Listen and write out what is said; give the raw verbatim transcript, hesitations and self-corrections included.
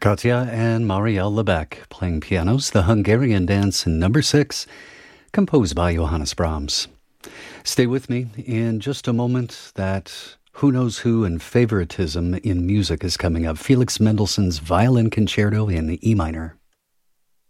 Katja and Marielle Lebec playing pianos, the Hungarian Dance number six, composed by Johannes Brahms. Stay with me in just a moment. That Who Knows Who and Favoritism in Music is coming up. Felix Mendelssohn's Violin Concerto in E minor.